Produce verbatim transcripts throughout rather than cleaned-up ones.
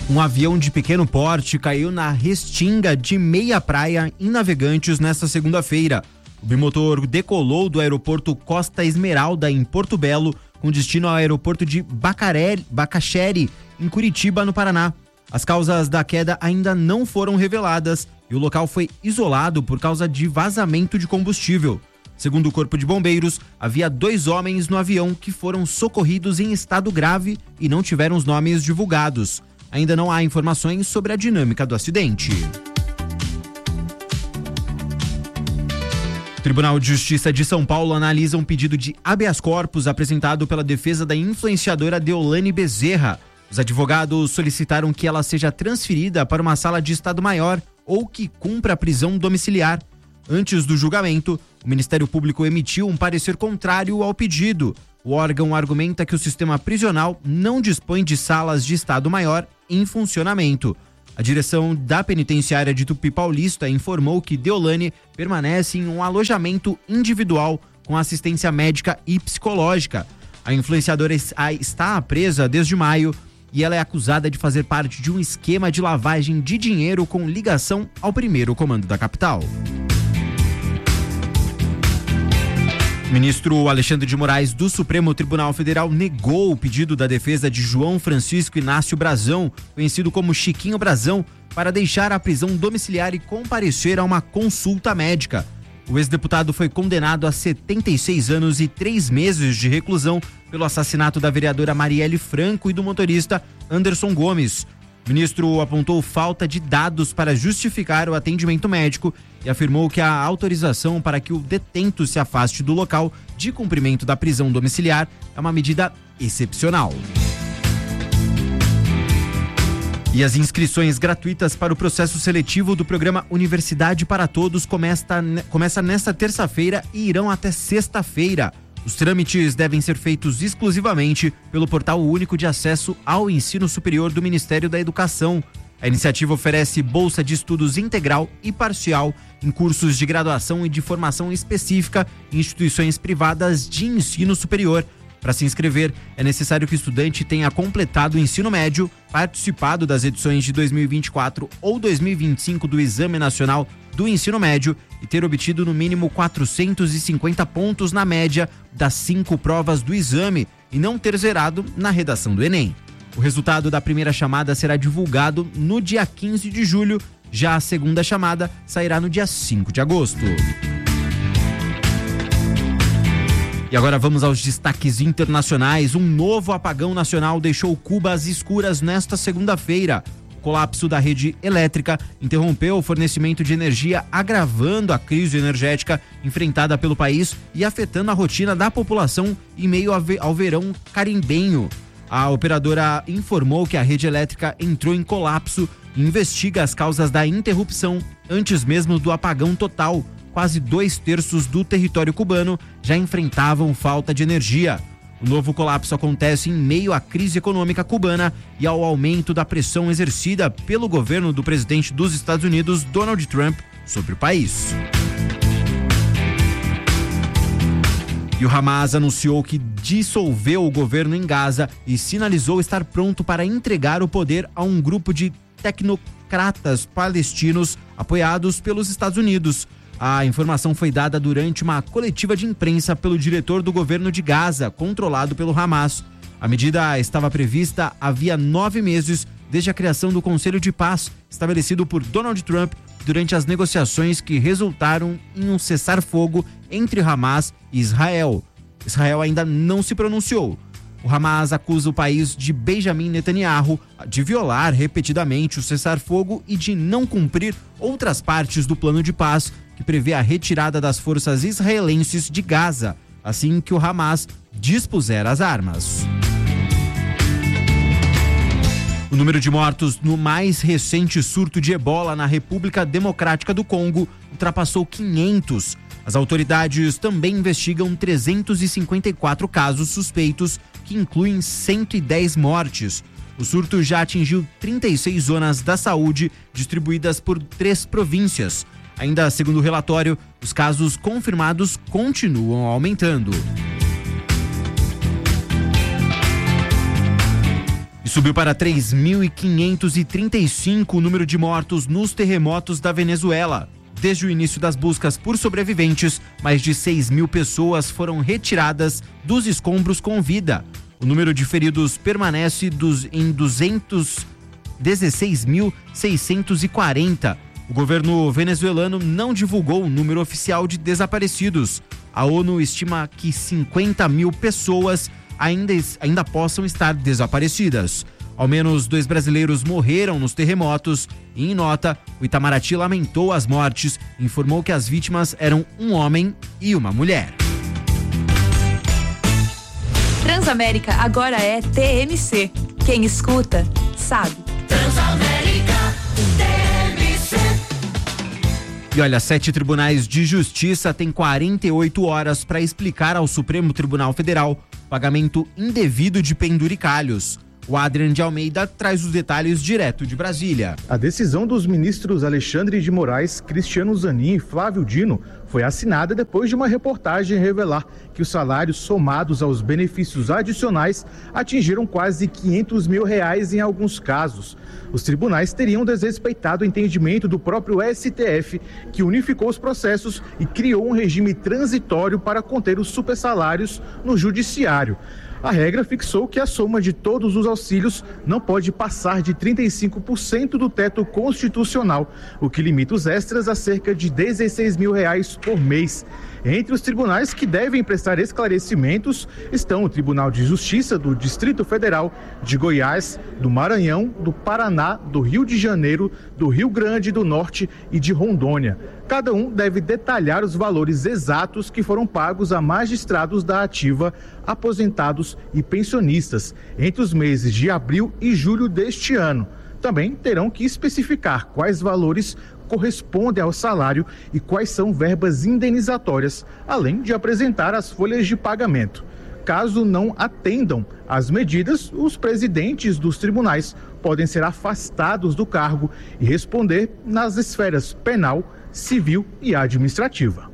Um avião de pequeno porte caiu na restinga de Meia Praia, em Navegantes, nesta segunda-feira. O bimotor decolou do aeroporto Costa Esmeralda, em Porto Belo, com destino ao aeroporto de Bacaré, Bacaxere, em Curitiba, no Paraná. As causas da queda ainda não foram reveladas e o local foi isolado por causa de vazamento de combustível. Segundo o Corpo de Bombeiros, havia dois homens no avião que foram socorridos em estado grave e não tiveram os nomes divulgados. Ainda não há informações sobre a dinâmica do acidente. O Tribunal de Justiça de São Paulo analisa um pedido de habeas corpus apresentado pela defesa da influenciadora Deolane Bezerra. Os advogados solicitaram que ela seja transferida para uma sala de Estado Maior ou que cumpra a prisão domiciliar. Antes do julgamento, o Ministério Público emitiu um parecer contrário ao pedido. O órgão argumenta que o sistema prisional não dispõe de salas de Estado Maior em funcionamento. A direção da penitenciária de Tupi Paulista informou que Deolane permanece em um alojamento individual com assistência médica e psicológica. A influenciadora está presa desde maio e ela é acusada de fazer parte de um esquema de lavagem de dinheiro com ligação ao primeiro comando da capital. O ministro Alexandre de Moraes, do Supremo Tribunal Federal, negou o pedido da defesa de João Francisco Inácio Brazão, conhecido como Chiquinho Brazão, para deixar a prisão domiciliar e comparecer a uma consulta médica. O ex-deputado foi condenado a setenta e seis anos e três meses de reclusão pelo assassinato da vereadora Marielle Franco e do motorista Anderson Gomes. O ministro apontou falta de dados para justificar o atendimento médico e afirmou que a autorização para que o detento se afaste do local de cumprimento da prisão domiciliar é uma medida excepcional. E as inscrições gratuitas para o processo seletivo do programa Universidade para Todos começa, começa nesta terça-feira e irão até sexta-feira. Os trâmites devem ser feitos exclusivamente pelo Portal Único de Acesso ao Ensino Superior do Ministério da Educação. A iniciativa oferece bolsa de estudos integral e parcial em cursos de graduação e de formação específica em instituições privadas de ensino superior. Para se inscrever, é necessário que o estudante tenha completado o ensino médio, participado das edições de dois mil e vinte e quatro ou dois mil e vinte e cinco do Exame Nacional do Ensino Médio e ter obtido no mínimo quatrocentos e cinquenta pontos na média das cinco provas do exame e não ter zerado na redação do Enem. O resultado da primeira chamada será divulgado no dia quinze de julho, já a segunda chamada sairá no dia cinco de agosto. E agora vamos aos destaques internacionais. Um novo apagão nacional deixou Cuba às escuras nesta segunda-feira. O colapso da rede elétrica interrompeu o fornecimento de energia, agravando a crise energética enfrentada pelo país e afetando a rotina da população em meio ao verão carimbenho. A operadora informou que a rede elétrica entrou em colapso e investiga as causas da interrupção antes mesmo do apagão total. Quase dois terços do território cubano já enfrentavam falta de energia. O novo colapso acontece em meio à crise econômica cubana e ao aumento da pressão exercida pelo governo do presidente dos Estados Unidos, Donald Trump, sobre o país. E o Hamas anunciou que dissolveu o governo em Gaza e sinalizou estar pronto para entregar o poder a um grupo de tecnocratas palestinos apoiados pelos Estados Unidos. A informação foi dada durante uma coletiva de imprensa pelo diretor do governo de Gaza, controlado pelo Hamas. A medida estava prevista havia nove meses desde a criação do Conselho de Paz, estabelecido por Donald Trump durante as negociações que resultaram em um cessar-fogo entre Hamas e Israel. Israel ainda não se pronunciou. O Hamas acusa o país de Benjamin Netanyahu de violar repetidamente o cessar-fogo e de não cumprir outras partes do plano de paz que prevê a retirada das forças israelenses de Gaza, assim que o Hamas dispuser as armas. O número de mortos no mais recente surto de ebola na República Democrática do Congo ultrapassou quinhentos. As autoridades também investigam trezentos e cinquenta e quatro casos suspeitos, que incluem cento e dez mortes. O surto já atingiu trinta e seis zonas da saúde, distribuídas por três províncias. Ainda segundo o relatório, os casos confirmados continuam aumentando. E subiu para três mil quinhentos e trinta e cinco o número de mortos nos terremotos da Venezuela. Desde o início das buscas por sobreviventes, mais de seis mil pessoas foram retiradas dos escombros com vida. O número de feridos permanece dos, em duzentos e dezesseis mil seiscentos e quarenta. O governo venezuelano não divulgou o número oficial de desaparecidos. A ONU estima que cinquenta mil pessoas ainda, ainda possam estar desaparecidas. Ao menos dois brasileiros morreram nos terremotos e, em nota, o Itamaraty lamentou as mortes e informou que as vítimas eram um homem e uma mulher. Transamérica agora é T M C. Quem escuta, sabe. Transamérica, T M C. E olha, sete tribunais de justiça têm quarenta e oito horas para explicar ao Supremo Tribunal Federal pagamento indevido de penduricalhos. O Adrian de Almeida traz os detalhes direto de Brasília. A decisão dos ministros Alexandre de Moraes, Cristiano Zanin e Flávio Dino foi assinada depois de uma reportagem revelar que os salários somados aos benefícios adicionais atingiram quase quinhentos mil reais em alguns casos. Os tribunais teriam desrespeitado o entendimento do próprio S T F, que unificou os processos e criou um regime transitório para conter os supersalários no judiciário. A regra fixou que a soma de todos os auxílios não pode passar de trinta e cinco por cento do teto constitucional, o que limita os extras a cerca de dezesseis mil reais por mês. Entre os tribunais que devem prestar esclarecimentos estão o Tribunal de Justiça do Distrito Federal, de Goiás, do Maranhão, do Paraná, do Rio de Janeiro, do Rio Grande do Norte e de Rondônia. Cada um deve detalhar os valores exatos que foram pagos a magistrados da ativa, aposentados e pensionistas entre os meses de abril e julho deste ano. Também terão que especificar quais valores correspondem ao salário e quais são verbas indenizatórias, além de apresentar as folhas de pagamento. Caso não atendam às medidas, os presidentes dos tribunais podem ser afastados do cargo e responder nas esferas penal, civil e administrativa.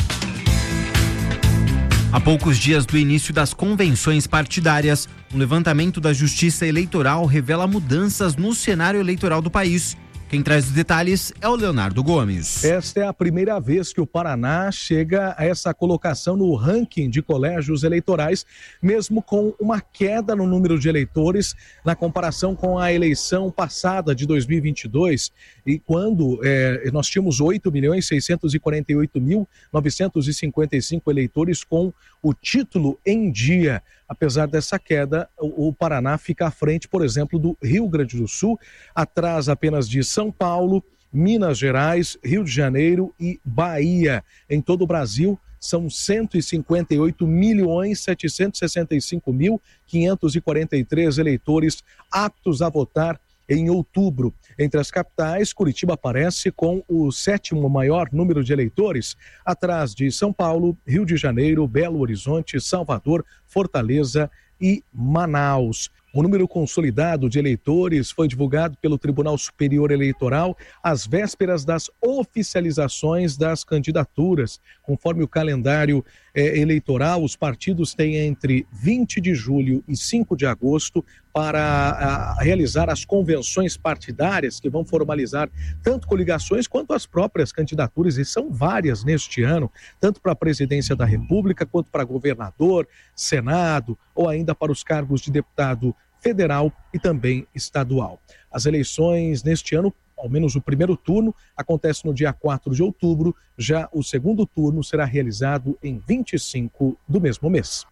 Há poucos dias do início das convenções partidárias, um levantamento da Justiça Eleitoral revela mudanças no cenário eleitoral do país. Quem traz os detalhes é o Leonardo Gomes. Esta é a primeira vez que o Paraná chega a essa colocação no ranking de colégios eleitorais, mesmo com uma queda no número de eleitores na comparação com a eleição passada de dois mil e vinte e dois, e quando é, nós tínhamos oito milhões seiscentos e quarenta e oito mil novecentos e cinquenta e cinco eleitores com o título em dia. Apesar dessa queda, o Paraná fica à frente, por exemplo, do Rio Grande do Sul, atrás apenas de São Paulo, Minas Gerais, Rio de Janeiro e Bahia. Em todo o Brasil, são cento e cinquenta e oito milhões setecentos e sessenta e cinco mil quinhentos e quarenta e três eleitores aptos a votar em outubro. Entre as capitais, Curitiba aparece com o sétimo maior número de eleitores, atrás de São Paulo, Rio de Janeiro, Belo Horizonte, Salvador, Fortaleza e Manaus. O número consolidado de eleitores foi divulgado pelo Tribunal Superior Eleitoral às vésperas das oficializações das candidaturas. Conforme o calendário eh, eleitoral, os partidos têm entre vinte de julho e cinco de agosto para a, realizar as convenções partidárias que vão formalizar tanto coligações quanto as próprias candidaturas, e são várias neste ano, tanto para a presidência da República quanto para governador, Senado ou ainda para os cargos de deputado federal e também estadual. As eleições neste ano, ao menos o primeiro turno, acontece no dia quatro de outubro, já o segundo turno será realizado em vinte e cinco do mesmo mês.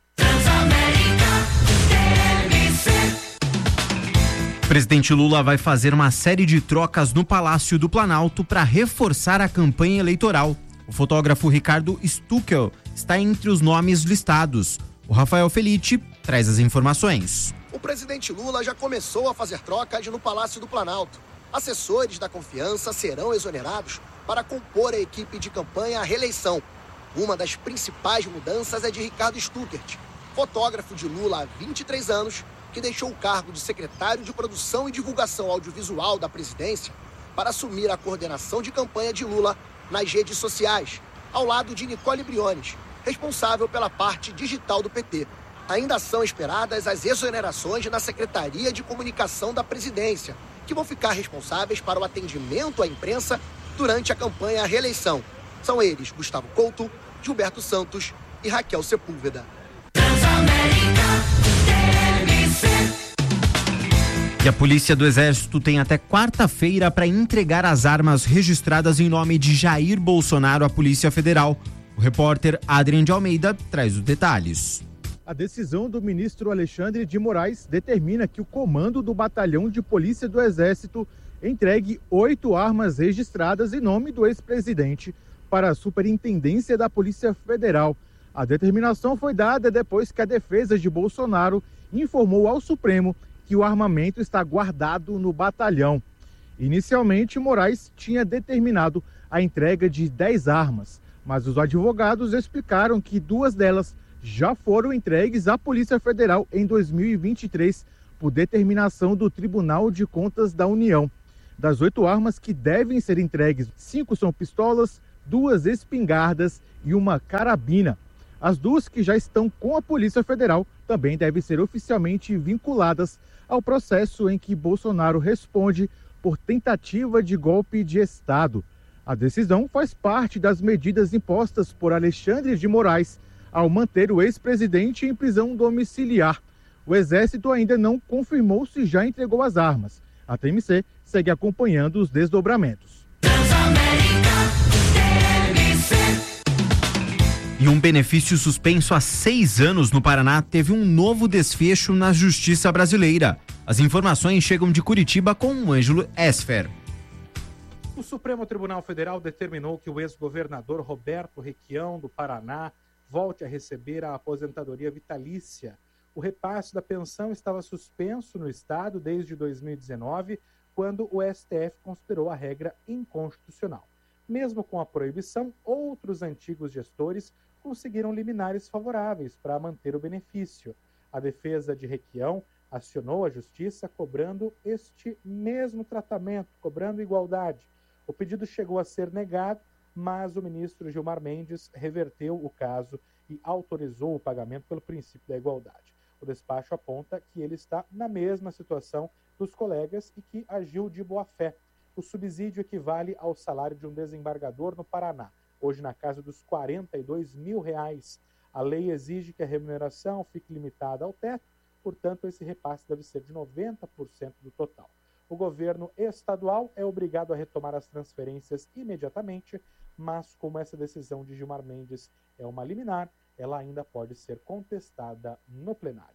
O presidente Lula vai fazer uma série de trocas no Palácio do Planalto para reforçar a campanha eleitoral. O fotógrafo Ricardo Stuckel está entre os nomes listados. O Rafael Felice traz as informações. O presidente Lula já começou a fazer trocas no Palácio do Planalto. Assessores da confiança serão exonerados para compor a equipe de campanha à reeleição. Uma das principais mudanças é de Ricardo Stuckert, fotógrafo de Lula há vinte e três anos, que deixou o cargo de secretário de Produção e Divulgação Audiovisual da presidência para assumir a coordenação de campanha de Lula nas redes sociais, ao lado de Nicole Briones, responsável pela parte digital do P T. Ainda são esperadas as exonerações na Secretaria de Comunicação da Presidência, que vão ficar responsáveis para o atendimento à imprensa durante a campanha à reeleição. São eles Gustavo Couto, Gilberto Santos e Raquel Sepúlveda. E a Polícia do Exército tem até quarta-feira para entregar as armas registradas em nome de Jair Bolsonaro à Polícia Federal. O repórter Adrian de Almeida traz os detalhes. A decisão do ministro Alexandre de Moraes determina que o comando do Batalhão de Polícia do Exército entregue oito armas registradas em nome do ex-presidente para a Superintendência da Polícia Federal. A determinação foi dada depois que a defesa de Bolsonaro informou ao Supremo que o armamento está guardado no batalhão. Inicialmente, Moraes tinha determinado a entrega de dez armas, mas os advogados explicaram que duas delas já foram entregues à Polícia Federal em dois mil e vinte e três, por determinação do Tribunal de Contas da União. Das oito armas que devem ser entregues, cinco são pistolas, duas espingardas e uma carabina. As duas que já estão com a Polícia Federal também devem ser oficialmente vinculadas ao processo em que Bolsonaro responde por tentativa de golpe de Estado. A decisão faz parte das medidas impostas por Alexandre de Moraes ao manter o ex-presidente em prisão domiciliar. O Exército ainda não confirmou se já entregou as armas. A T M C segue acompanhando os desdobramentos. E um benefício suspenso há seis anos no Paraná teve um novo desfecho na Justiça Brasileira. As informações chegam de Curitiba com o Ângelo Esfer. O Supremo Tribunal Federal determinou que o ex-governador Roberto Requião, do Paraná, volte a receber a aposentadoria vitalícia. O repasse da pensão estava suspenso no estado desde dois mil e dezenove, quando o S T F considerou a regra inconstitucional. Mesmo com a proibição, outros antigos gestores conseguiram liminares favoráveis para manter o benefício. A defesa de Requião acionou a justiça cobrando este mesmo tratamento, cobrando igualdade. O pedido chegou a ser negado, mas o ministro Gilmar Mendes reverteu o caso e autorizou o pagamento pelo princípio da igualdade. O despacho aponta que ele está na mesma situação dos colegas e que agiu de boa-fé. O subsídio equivale ao salário de um desembargador no Paraná, hoje na casa dos quarenta e dois mil reais. A lei exige que a remuneração fique limitada ao teto, portanto, esse repasse deve ser de noventa por cento do total. O governo estadual é obrigado a retomar as transferências imediatamente, mas como essa decisão de Gilmar Mendes é uma liminar, ela ainda pode ser contestada no plenário.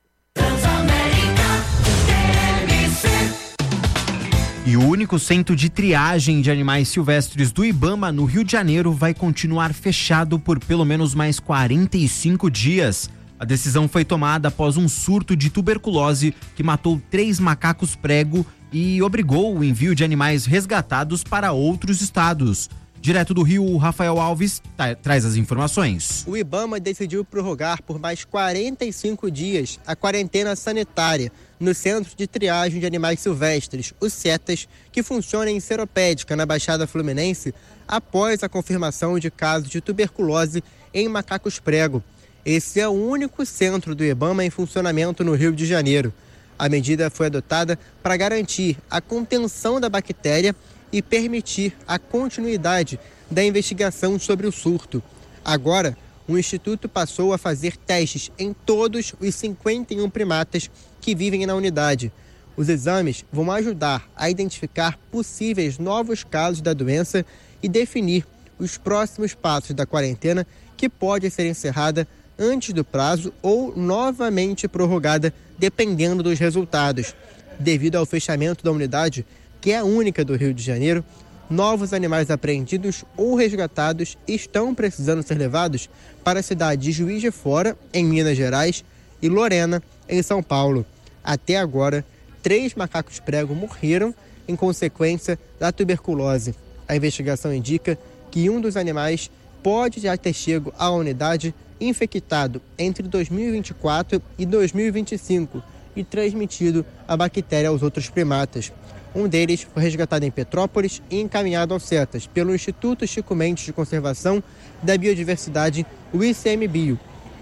E o único centro de triagem de animais silvestres do Ibama, no Rio de Janeiro, vai continuar fechado por pelo menos mais quarenta e cinco dias. A decisão foi tomada após um surto de tuberculose que matou três macacos prego e obrigou o envio de animais resgatados para outros estados. Direto do Rio, o Rafael Alves tá, traz as informações. O Ibama decidiu prorrogar por mais quarenta e cinco dias a quarentena sanitária no Centro de Triagem de Animais Silvestres, o CETAS, que funciona em Seropédica, na Baixada Fluminense, após a confirmação de casos de tuberculose em macacos prego. Esse é o único centro do Ibama em funcionamento no Rio de Janeiro. A medida foi adotada para garantir a contenção da bactéria e permitir a continuidade da investigação sobre o surto. Agora, o Instituto passou a fazer testes em todos os cinquenta e um primatas que vivem na unidade. Os exames vão ajudar a identificar possíveis novos casos da doença e definir os próximos passos da quarentena, que pode ser encerrada antes do prazo ou novamente prorrogada, dependendo dos resultados. Devido ao fechamento da unidade, que é a única do Rio de Janeiro, novos animais apreendidos ou resgatados estão precisando ser levados para a cidade de Juiz de Fora, em Minas Gerais, e Lorena, em São Paulo. Até agora, três macacos prego morreram em consequência da tuberculose. A investigação indica que um dos animais pode já ter chegado à unidade infectado entre dois mil e vinte e quatro e dois mil e vinte e cinco e transmitido a bactéria aos outros primatas. Um deles foi resgatado em Petrópolis e encaminhado ao CETAS pelo Instituto Chico Mendes de Conservação da Biodiversidade, o I C M Bio.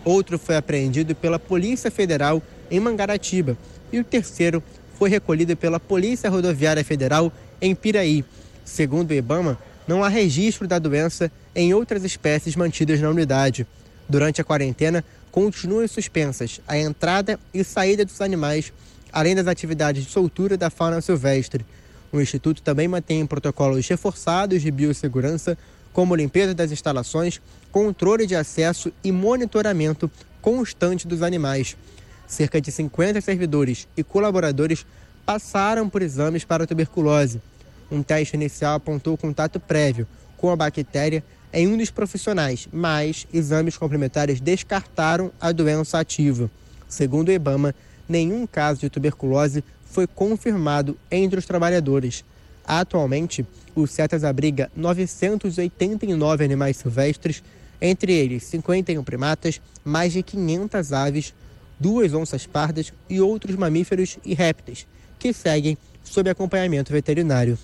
Outro foi apreendido pela Polícia Federal em Mangaratiba e o terceiro foi recolhido pela Polícia Rodoviária Federal em Piraí. Segundo o IBAMA, não há registro da doença em outras espécies mantidas na unidade. Durante a quarentena, continuam suspensas a entrada e saída dos animais, além das atividades de soltura da fauna silvestre. O Instituto também mantém protocolos reforçados de biossegurança, como limpeza das instalações, controle de acesso e monitoramento constante dos animais. Cerca de cinquenta servidores e colaboradores passaram por exames para a tuberculose. Um teste inicial apontou contato prévio com a bactéria em um dos profissionais, mas exames complementares descartaram a doença ativa. Segundo o IBAMA, nenhum caso de tuberculose foi confirmado entre os trabalhadores. Atualmente, o CETAS abriga novecentos e oitenta e nove animais silvestres, entre eles cinquenta e um primatas, mais de quinhentas aves, duas onças pardas e outros mamíferos e répteis, que seguem sob acompanhamento veterinário.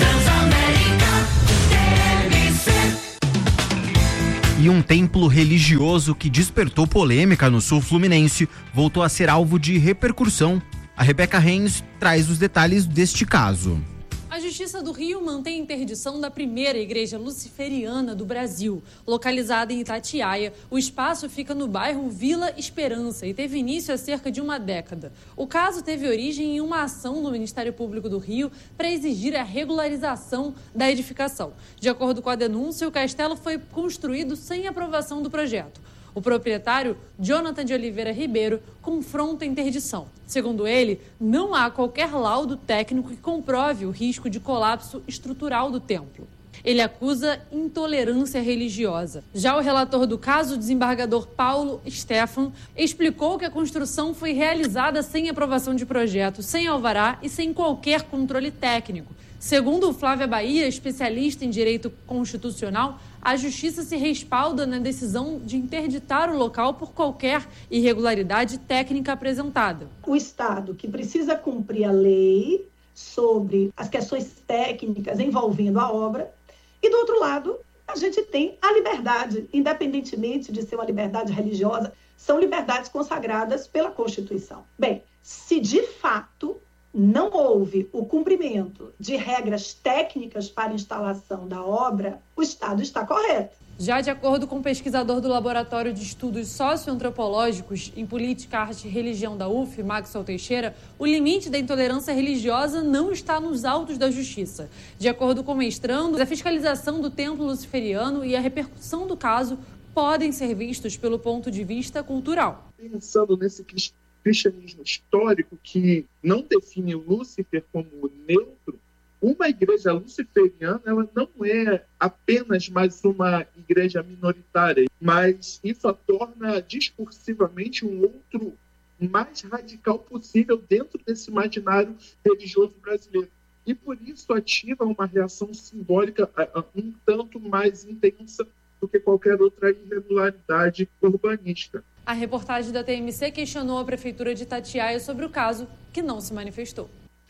E um templo religioso que despertou polêmica no sul fluminense voltou a ser alvo de repercussão. A Rebeca Reis traz os detalhes deste caso. A Justiça do Rio mantém a interdição da primeira igreja luciferiana do Brasil. Localizada em Itatiaia, o espaço fica no bairro Vila Esperança e teve início há cerca de uma década. O caso teve origem em uma ação do Ministério Público do Rio para exigir a regularização da edificação. De acordo com a denúncia, o castelo foi construído sem aprovação do projeto. O proprietário, Jonathan de Oliveira Ribeiro, confronta a interdição. Segundo ele, não há qualquer laudo técnico que comprove o risco de colapso estrutural do templo. Ele acusa intolerância religiosa. Já o relator do caso, o desembargador Paulo Stefan, explicou que a construção foi realizada sem aprovação de projeto, sem alvará e sem qualquer controle técnico. Segundo Flávia Bahia, especialista em direito constitucional, a Justiça se respalda na decisão de interditar o local por qualquer irregularidade técnica apresentada. O Estado, que precisa cumprir a lei sobre as questões técnicas envolvendo a obra, e do outro lado, a gente tem a liberdade, independentemente de ser uma liberdade religiosa, são liberdades consagradas pela Constituição. Bem, se de fato não houve o cumprimento de regras técnicas para a instalação da obra, o Estado está correto. Já de acordo com o pesquisador do Laboratório de Estudos Socioantropológicos em Política, Arte e Religião da U F, Maxwell Teixeira, o limite da intolerância religiosa não está nos autos da Justiça. De acordo com o mestrando, a fiscalização do templo luciferiano e a repercussão do caso podem ser vistos pelo ponto de vista cultural. Pensando nesse cristianismo histórico que não define o Lúcifer como neutro, uma igreja luciferiana ela não é apenas mais uma igreja minoritária, mas isso a torna discursivamente um outro mais radical possível dentro desse imaginário religioso brasileiro. E por isso ativa uma reação simbólica um tanto mais intensa do que qualquer outra irregularidade urbanística. A reportagem da T M C questionou a Prefeitura de Itatiaia sobre o caso, que não se manifestou.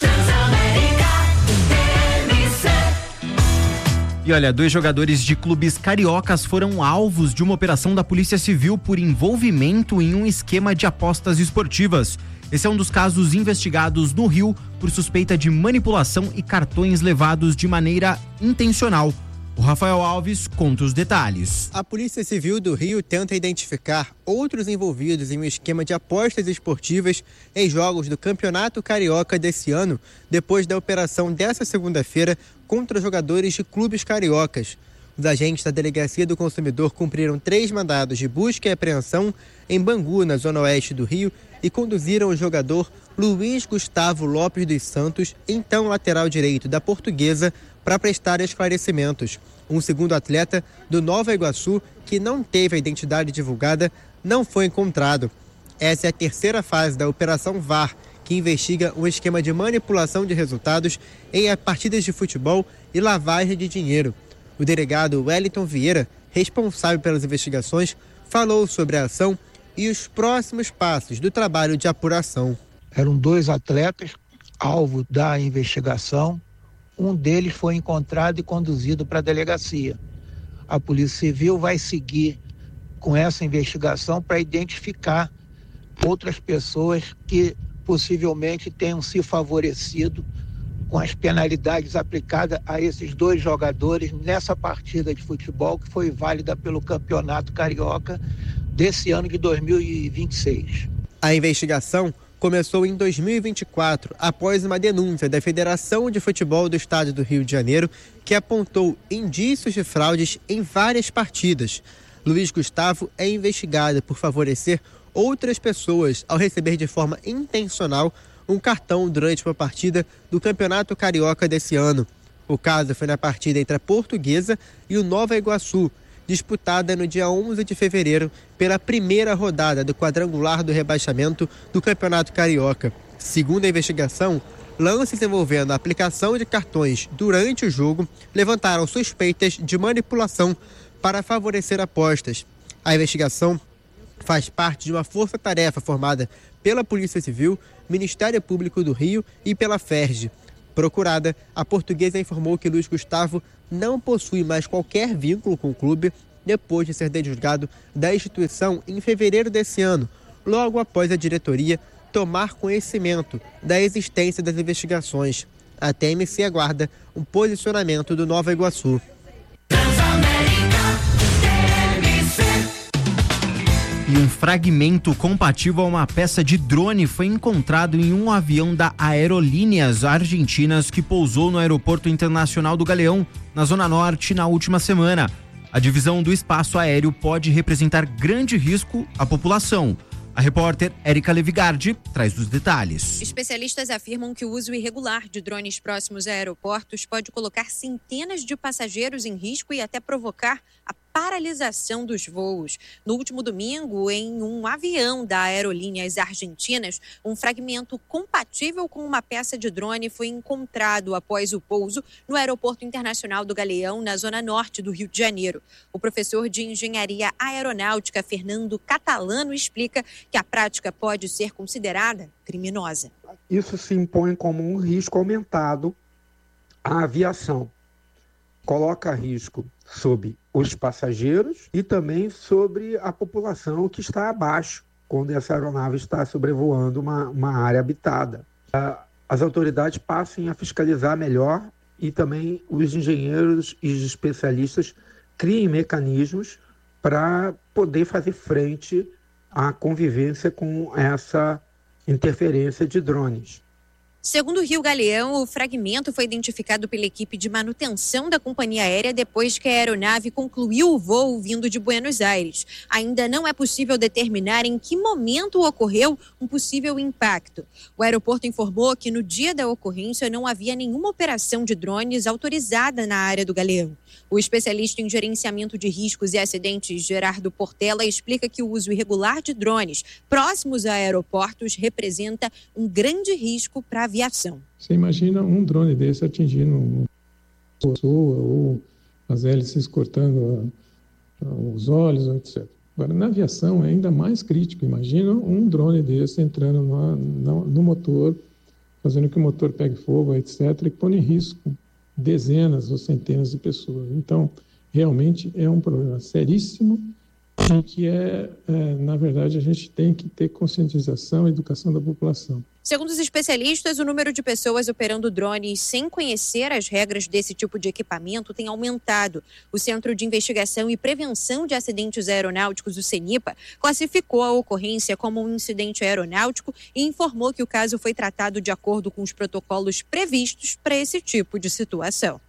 E olha, dois jogadores de clubes cariocas foram alvos de uma operação da Polícia Civil por envolvimento em um esquema de apostas esportivas. Esse é um dos casos investigados no Rio por suspeita de manipulação e cartões levados de maneira intencional. O Rafael Alves conta os detalhes. A Polícia Civil do Rio tenta identificar outros envolvidos em um esquema de apostas esportivas em jogos do Campeonato Carioca desse ano, depois da operação dessa segunda-feira contra jogadores de clubes cariocas. Os agentes da Delegacia do Consumidor cumpriram três mandados de busca e apreensão em Bangu, na zona oeste do Rio, e conduziram o jogador Luiz Gustavo Lopes dos Santos, então lateral direito da Portuguesa, para prestar esclarecimentos. Um segundo atleta do Nova Iguaçu, que não teve a identidade divulgada, não foi encontrado. Essa é a terceira fase da Operação V A R, que investiga um esquema de manipulação de resultados em partidas de futebol e lavagem de dinheiro. O delegado Wellington Vieira, responsável pelas investigações, falou sobre a ação e os próximos passos do trabalho de apuração. Eram dois atletas, alvo da investigação. Um deles foi encontrado e conduzido para a delegacia. A Polícia Civil vai seguir com essa investigação para identificar outras pessoas que possivelmente tenham se favorecido com as penalidades aplicadas a esses dois jogadores nessa partida de futebol que foi válida pelo Campeonato Carioca desse ano de dois mil e vinte e seis. A investigação começou em dois mil e vinte e quatro, após uma denúncia da Federação de Futebol do Estado do Rio de Janeiro, que apontou indícios de fraudes em várias partidas. Luiz Gustavo é investigado por favorecer outras pessoas ao receber de forma intencional um cartão durante uma partida do Campeonato Carioca desse ano. O caso foi na partida entre a Portuguesa e o Nova Iguaçu, disputada no dia onze de fevereiro pela primeira rodada do quadrangular do rebaixamento do Campeonato Carioca. Segundo a investigação, lances envolvendo a aplicação de cartões durante o jogo levantaram suspeitas de manipulação para favorecer apostas. A investigação faz parte de uma força-tarefa formada pela Polícia Civil, Ministério Público do Rio e pela F E R J. Procurada, a Portuguesa informou que Luiz Gustavo não possui mais qualquer vínculo com o clube depois de ser desligado da instituição em fevereiro desse ano, logo após a diretoria tomar conhecimento da existência das investigações. A T M C aguarda um posicionamento do Nova Iguaçu. E um fragmento compatível a uma peça de drone foi encontrado em um avião da Aerolíneas Argentinas que pousou no Aeroporto Internacional do Galeão, na Zona Norte, na última semana. A divisão do espaço aéreo pode representar grande risco à população. A repórter Érica Levigardi traz os detalhes. Especialistas afirmam que o uso irregular de drones próximos a aeroportos pode colocar centenas de passageiros em risco e até provocar a paralisação dos voos. No último domingo, em um avião da Aerolíneas Argentinas, um fragmento compatível com uma peça de drone foi encontrado após o pouso no Aeroporto Internacional do Galeão, na zona norte do Rio de Janeiro. O professor de Engenharia Aeronáutica, Fernando Catalano, explica que a prática pode ser considerada criminosa. Isso se impõe como um risco aumentado à aviação. Coloca risco sobre os passageiros e também sobre a população que está abaixo, quando essa aeronave está sobrevoando uma, uma área habitada. As autoridades passem a fiscalizar melhor e também os engenheiros e os especialistas criem mecanismos para poder fazer frente à convivência com essa interferência de drones. Segundo o Rio Galeão, o fragmento foi identificado pela equipe de manutenção da companhia aérea depois que a aeronave concluiu o voo vindo de Buenos Aires. Ainda não é possível determinar em que momento ocorreu um possível impacto. O aeroporto informou que no dia da ocorrência não havia nenhuma operação de drones autorizada na área do Galeão. O especialista em gerenciamento de riscos e acidentes, Gerardo Portela, explica que o uso irregular de drones próximos a aeroportos representa um grande risco para a aviação. Você imagina um drone desse atingindo uma pessoa ou as hélices cortando a, a, os olhos, etcétera. Agora, na aviação é ainda mais crítico. Imagina um drone desse entrando no, no, no motor, fazendo que o motor pegue fogo, etcétera, e põe em risco dezenas ou centenas de pessoas. Então, realmente é um problema seríssimo e que é, é, na verdade, a gente tem que ter conscientização e educação da população. Segundo os especialistas, o número de pessoas operando drones sem conhecer as regras desse tipo de equipamento tem aumentado. O Centro de Investigação e Prevenção de Acidentes Aeronáuticos, o CENIPA, classificou a ocorrência como um incidente aeronáutico e informou que o caso foi tratado de acordo com os protocolos previstos para esse tipo de situação.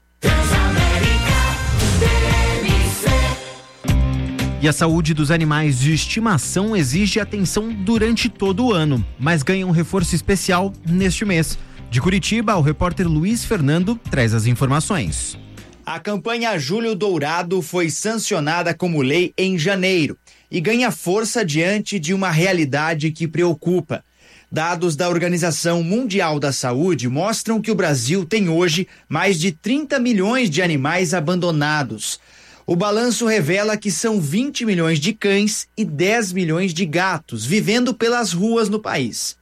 E a saúde dos animais de estimação exige atenção durante todo o ano, mas ganha um reforço especial neste mês. De Curitiba, o repórter Luiz Fernando traz as informações. A campanha Julho Dourado foi sancionada como lei em janeiro e ganha força diante de uma realidade que preocupa. Dados da Organização Mundial da Saúde mostram que o Brasil tem hoje mais de trinta milhões de animais abandonados. O balanço revela que são vinte milhões de cães e dez milhões de gatos vivendo pelas ruas no país.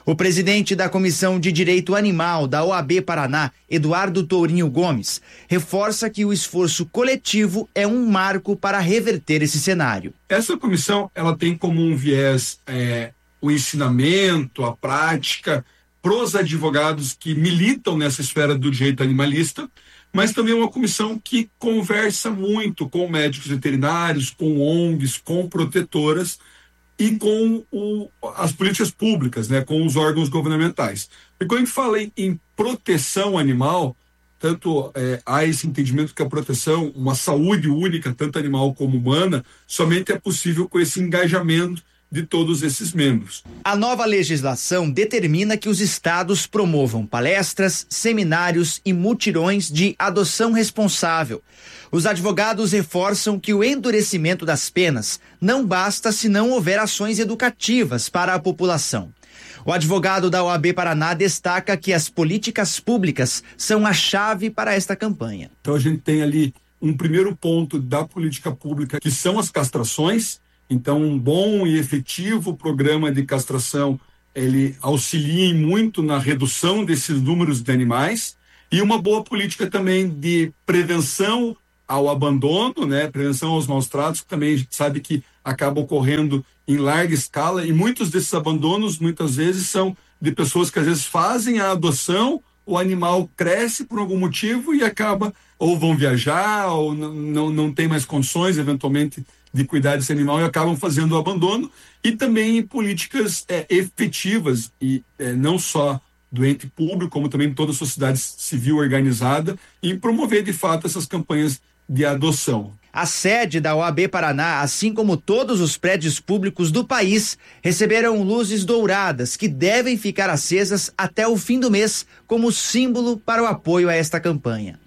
O presidente da Comissão de Direito Animal da O A B Paraná, Eduardo Tourinho Gomes, reforça que o esforço coletivo é um marco para reverter esse cenário. Essa comissão ela tem como um viés é, o ensinamento, a prática para os advogados que militam nessa esfera do direito animalista, mas também é uma comissão que conversa muito com médicos veterinários, com O N Gs, com protetoras, e com o, as políticas públicas, né, com os órgãos governamentais. E quando a gente fala em, em proteção animal, tanto é, há esse entendimento que a proteção, uma saúde única, tanto animal como humana, somente é possível com esse engajamento de todos esses membros. A nova legislação determina que os estados promovam palestras, seminários e mutirões de adoção responsável. Os advogados reforçam que o endurecimento das penas não basta se não houver ações educativas para a população. O advogado da O A B Paraná destaca que as políticas públicas são a chave para esta campanha. Então a gente tem ali um primeiro ponto da política pública, que são as castrações. Então, um bom e efetivo programa de castração, ele auxilia muito na redução desses números de animais, e uma boa política também de prevenção ao abandono, né? Prevenção aos maus tratos, que também a gente sabe que acaba ocorrendo em larga escala, e muitos desses abandonos, muitas vezes, são de pessoas que às vezes fazem a adoção, o animal cresce por algum motivo e acaba, ou vão viajar, ou não, não, não tem mais condições, eventualmente, de cuidar desse animal e acabam fazendo o abandono, e também políticas é, efetivas, e é, não só do ente público, como também toda a sociedade civil organizada, em promover de fato essas campanhas de adoção. A sede da O A B Paraná, assim como todos os prédios públicos do país, receberam luzes douradas que devem ficar acesas até o fim do mês como símbolo para o apoio a esta campanha.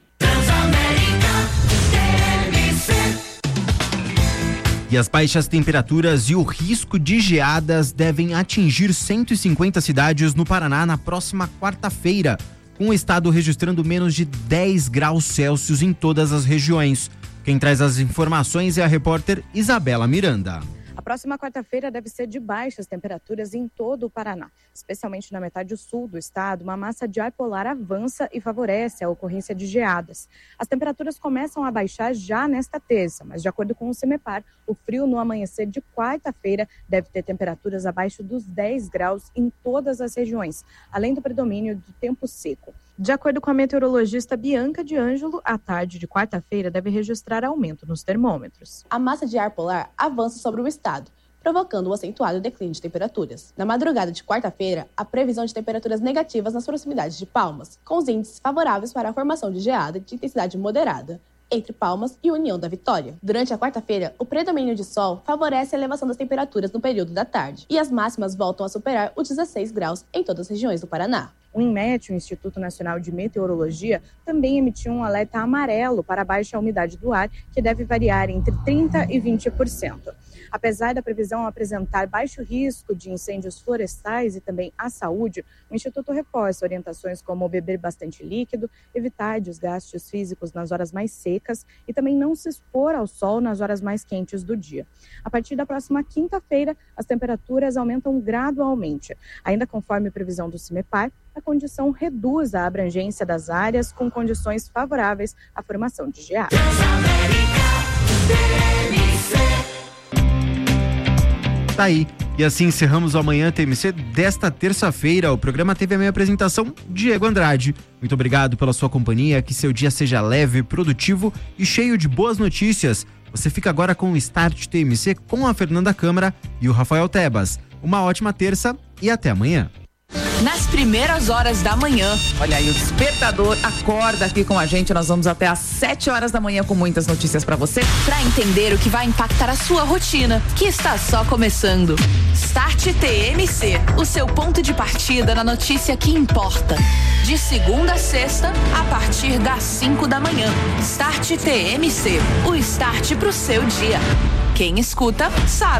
E as baixas temperaturas e o risco de geadas devem atingir cento e cinquenta cidades no Paraná na próxima quarta-feira, com o estado registrando menos de dez graus Celsius em todas as regiões. Quem traz as informações é a repórter Isabela Miranda. A próxima quarta-feira deve ser de baixas temperaturas em todo o Paraná. Especialmente na metade sul do estado, uma massa de ar polar avança e favorece a ocorrência de geadas. As temperaturas começam a baixar já nesta terça, mas de acordo com o CIMEPAR, o frio no amanhecer de quarta-feira deve ter temperaturas abaixo dos dez graus em todas as regiões, além do predomínio do tempo seco. De acordo com a meteorologista Bianca de Ângelo, a tarde de quarta-feira deve registrar aumento nos termômetros. A massa de ar polar avança sobre o estado, provocando um acentuado declínio de temperaturas. Na madrugada de quarta-feira, há previsão de temperaturas negativas nas proximidades de Palmas, com os índices favoráveis para a formação de geada de intensidade moderada entre Palmas e União da Vitória. Durante a quarta-feira, o predomínio de sol favorece a elevação das temperaturas no período da tarde, e as máximas voltam a superar os dezesseis graus em todas as regiões do Paraná. O INMET, o Instituto Nacional de Meteorologia, também emitiu um alerta amarelo para a baixa umidade do ar, que deve variar entre trinta por cento e vinte por cento. Apesar da previsão apresentar baixo risco de incêndios florestais e também à saúde, o Instituto reforça orientações como beber bastante líquido, evitar desgastes físicos nas horas mais secas e também não se expor ao sol nas horas mais quentes do dia. A partir da próxima quinta-feira, as temperaturas aumentam gradualmente. Ainda conforme previsão do CIMEPAR, a condição reduz a abrangência das áreas com condições favoráveis à formação de geada. Tá aí. E assim encerramos o Amanhã T M C desta terça-feira. O programa teve a minha apresentação, Diego Andrade. Muito obrigado pela sua companhia, que seu dia seja leve, produtivo e cheio de boas notícias. Você fica agora com o Start T M C com a Fernanda Câmara e o Rafael Tebas. Uma ótima terça e até amanhã. Nas primeiras horas da manhã. Olha aí, o despertador acorda aqui com a gente. Nós vamos até às sete horas da manhã com muitas notícias pra você, pra entender o que vai impactar a sua rotina, que está só começando. Start T M C, o seu ponto de partida na notícia que importa. De segunda a sexta, a partir das cinco da manhã. Start T M C, o start pro seu dia. Quem escuta, sabe.